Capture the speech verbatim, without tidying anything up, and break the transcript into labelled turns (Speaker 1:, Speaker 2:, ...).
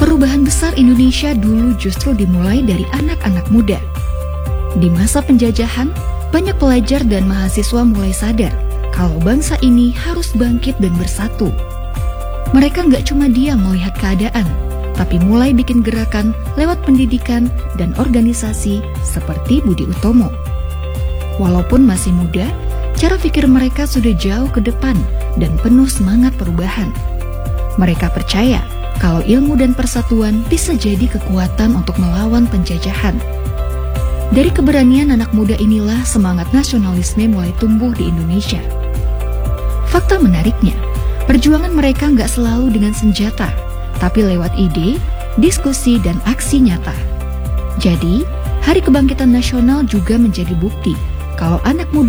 Speaker 1: Perubahan besar Indonesia dulu justru dimulai dari anak-anak muda. Di masa penjajahan, banyak pelajar dan mahasiswa mulai sadar kalau bangsa ini harus bangkit dan bersatu. Mereka nggak cuma diam melihat keadaan, tapi mulai bikin gerakan lewat pendidikan dan organisasi seperti Budi Utomo. Walaupun masih muda, cara pikir mereka sudah jauh ke depan dan penuh semangat perubahan. Mereka percaya kalau ilmu dan persatuan bisa jadi kekuatan untuk melawan penjajahan. Dari keberanian anak muda inilah semangat nasionalisme mulai tumbuh di Indonesia. Fakta menariknya, perjuangan mereka nggak selalu dengan senjata, tapi lewat ide, diskusi, dan aksi nyata. Jadi, Hari Kebangkitan Nasional juga menjadi bukti kalau anak muda